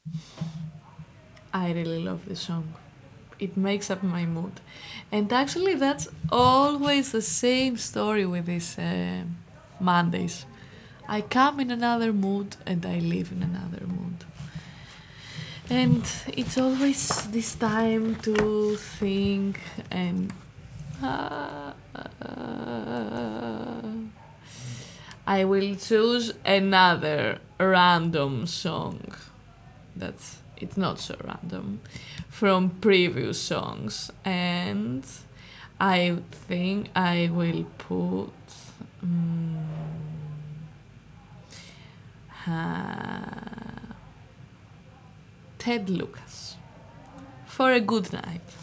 I really love this song. It makes up my mood. And actually, that's always the same story with these Mondays. I come in another mood and I leave in another mood. And it's always this time to think and. I will choose another random song. It's not so random from previous songs, and I think I will put um, Ted Lucas for a good night.